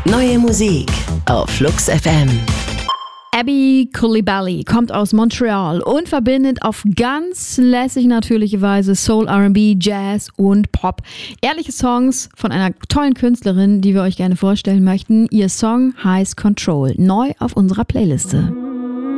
Neue Musik auf Flux FM. Abby Coulibaly kommt aus Montreal und verbindet auf ganz lässig natürliche Weise Soul, R&B, Jazz und Pop. Ehrliche Songs von einer tollen Künstlerin, die wir euch gerne vorstellen möchten. Ihr Song heißt Control, neu auf unserer Playliste.